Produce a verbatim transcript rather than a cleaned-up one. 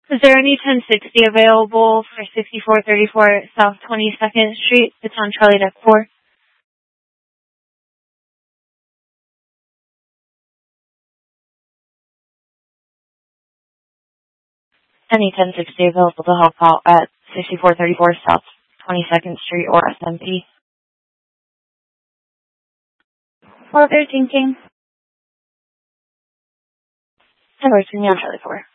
Is there any ten sixty available for sixty-four thirty-four South twenty-second Street? It's on Charlie Deck four. Any ten sixty available to help out at sixty-four thirty-four South twenty-second Street or S M P? four thirteen King. And we're on Charlie four.